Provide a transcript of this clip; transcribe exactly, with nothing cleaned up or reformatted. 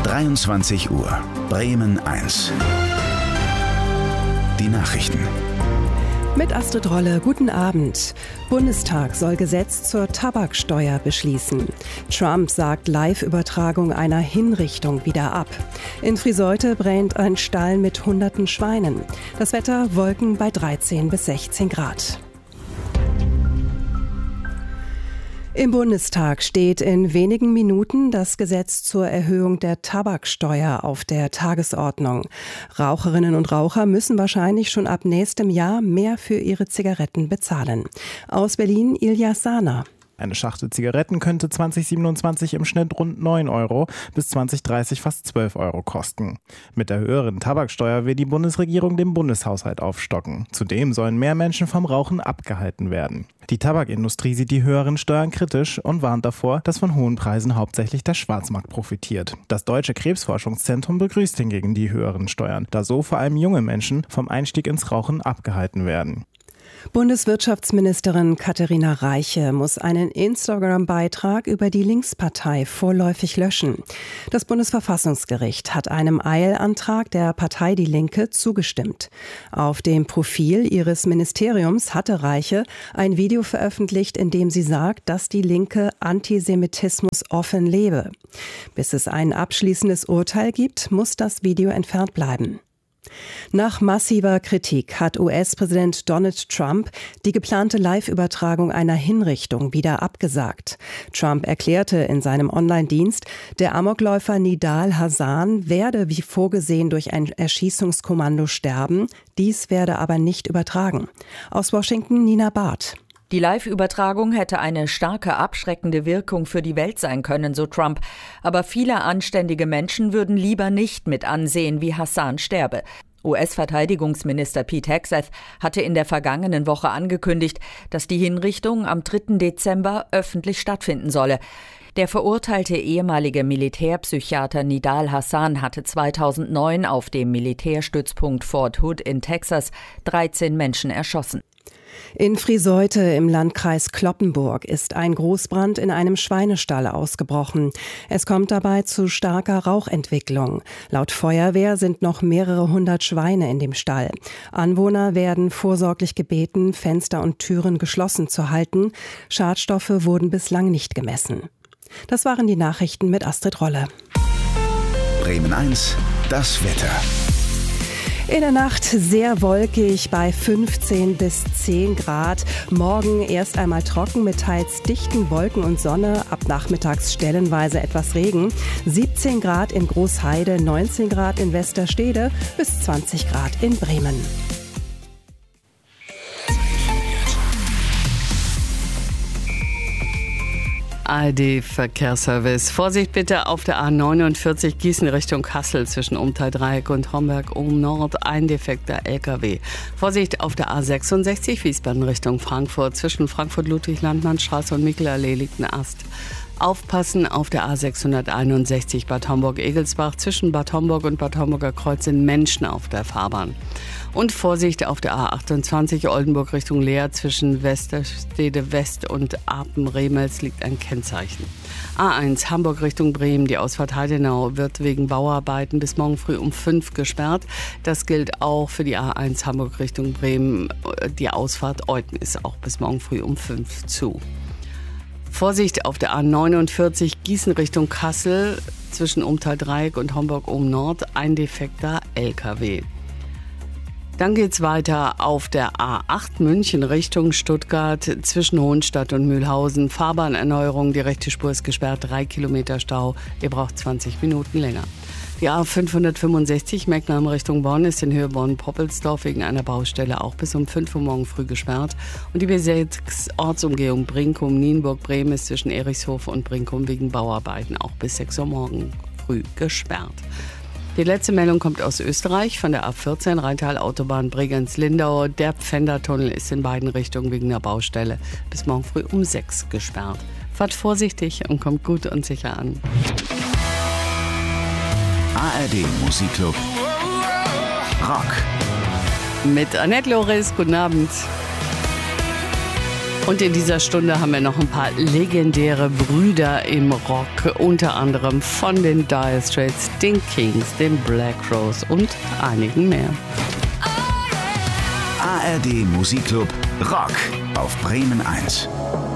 dreiundzwanzig Uhr, Bremen eins. Die Nachrichten. Mit Astrid Rolle, guten Abend. Bundestag soll Gesetz zur Tabaksteuer beschließen. Trump sagt Live-Übertragung einer Hinrichtung wieder ab. In Friseute brennt ein Stall mit hunderten Schweinen. Das Wetter: Wolken bei dreizehn bis sechzehn Grad. Im Bundestag steht in wenigen Minuten das Gesetz zur Erhöhung der Tabaksteuer auf der Tagesordnung. Raucherinnen und Raucher müssen wahrscheinlich schon ab nächstem Jahr mehr für ihre Zigaretten bezahlen. Aus Berlin Ilyas Sana. Eine Schachtel Zigaretten könnte zwanzig siebenundzwanzig im Schnitt rund neun Euro, bis zwanzig dreißig fast zwölf Euro kosten. Mit der höheren Tabaksteuer will die Bundesregierung den Bundeshaushalt aufstocken. Zudem sollen mehr Menschen vom Rauchen abgehalten werden. Die Tabakindustrie sieht die höheren Steuern kritisch und warnt davor, dass von hohen Preisen hauptsächlich der Schwarzmarkt profitiert. Das Deutsche Krebsforschungszentrum begrüßt hingegen die höheren Steuern, da so vor allem junge Menschen vom Einstieg ins Rauchen abgehalten werden. Bundeswirtschaftsministerin Katharina Reiche muss einen Instagram-Beitrag über die Linkspartei vorläufig löschen. Das Bundesverfassungsgericht hat einem Eilantrag der Partei Die Linke zugestimmt. Auf dem Profil ihres Ministeriums hatte Reiche ein Video veröffentlicht, in dem sie sagt, dass die Linke Antisemitismus offen lebe. Bis es ein abschließendes Urteil gibt, muss das Video entfernt bleiben. Nach massiver Kritik hat U S-Präsident Donald Trump die geplante Live-Übertragung einer Hinrichtung wieder abgesagt. Trump erklärte in seinem Online-Dienst, der Amokläufer Nidal Hasan werde wie vorgesehen durch ein Erschießungskommando sterben. Dies werde aber nicht übertragen. Aus Washington Nina Barth. Die Live-Übertragung hätte eine starke abschreckende Wirkung für die Welt sein können, so Trump. Aber viele anständige Menschen würden lieber nicht mit ansehen, wie Hassan sterbe. U S-Verteidigungsminister Pete Hegseth hatte in der vergangenen Woche angekündigt, dass die Hinrichtung am dritten Dezember öffentlich stattfinden solle. Der verurteilte ehemalige Militärpsychiater Nidal Hasan hatte zweitausendneun auf dem Militärstützpunkt Fort Hood in Texas dreizehn Menschen erschossen. In Friseute im Landkreis Cloppenburg ist ein Großbrand in einem Schweinestall ausgebrochen. Es kommt dabei zu starker Rauchentwicklung. Laut Feuerwehr sind noch mehrere hundert Schweine in dem Stall. Anwohner werden vorsorglich gebeten, Fenster und Türen geschlossen zu halten. Schadstoffe wurden bislang nicht gemessen. Das waren die Nachrichten mit Astrid Rolle. Bremen eins, das Wetter. In der Nacht sehr wolkig bei fünfzehn bis zehn Grad. Morgen erst einmal trocken mit teils dichten Wolken und Sonne. Ab nachmittags stellenweise etwas Regen. siebzehn Grad in Großheide, neunzehn Grad in Westerstede bis zwanzig Grad in Bremen. A R D-Verkehrsservice. Vorsicht bitte auf der A neunundvierzig Gießen Richtung Kassel zwischen Umtal-Dreieck und Homberg-Ohm-Nord. Ein defekter L K W. Vorsicht auf der A sechsundsechzig Wiesbaden Richtung Frankfurt zwischen Frankfurt-Ludwig-Landmann-Straße und Michelallee liegt ein Ast. Aufpassen auf der A sechshunderteinundsechzig Bad Homburg-Egelsbach zwischen Bad Homburg und Bad Homburger Kreuz sind Menschen auf der Fahrbahn. Und Vorsicht auf der A achtundzwanzig Oldenburg Richtung Leer zwischen Westerstede West und Apen-Remels liegt ein Kennzeichen. A eins Hamburg Richtung Bremen, die Ausfahrt Heidenau wird wegen Bauarbeiten bis morgen früh um fünf gesperrt. Das gilt auch für die A eins Hamburg Richtung Bremen. Die Ausfahrt Euten ist auch bis morgen früh um fünf zu. Vorsicht auf der A neunundvierzig Gießen Richtung Kassel zwischen Umtal-Dreieck und Homburg-Ohm-Nord, ein defekter L K W. Dann geht's weiter auf der A acht München Richtung Stuttgart zwischen Hohenstadt und Mühlhausen. Fahrbahnerneuerung, die rechte Spur ist gesperrt, drei Kilometer Stau. Ihr braucht zwanzig Minuten länger. Die A fünfhundertfünfundsechzig Mecklenburg Richtung Bonn ist in Höhe Bonn-Poppelsdorf wegen einer Baustelle auch bis um fünf Uhr morgen früh gesperrt. Und die B sechs Ortsumgehung Brinkum-Nienburg-Bremen ist zwischen Erichshof und Brinkum wegen Bauarbeiten auch bis sechs Uhr morgen früh gesperrt. Die letzte Meldung kommt aus Österreich von der A vierzehn Rheintal-Autobahn Bregenz-Lindau. Der Pfändertunnel ist in beiden Richtungen wegen einer Baustelle bis morgen früh um sechs gesperrt. Fahrt vorsichtig und kommt gut und sicher an. A R D Musikclub Rock. Mit Annette Loris, guten Abend. Und in dieser Stunde haben wir noch ein paar legendäre Brüder im Rock, unter anderem von den Dire Straits, den Kings, den Black Crowes und einigen mehr. A R D Musikclub Rock auf Bremen eins.